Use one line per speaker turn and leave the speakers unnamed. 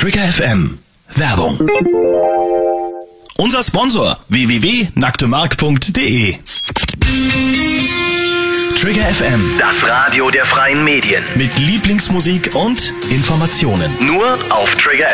Trigger FM Werbung. Unser Sponsor www.nacktemark.de. Trigger FM,
Das Radio der freien Medien.
mit Lieblingsmusik und Informationen.
Nur auf Trigger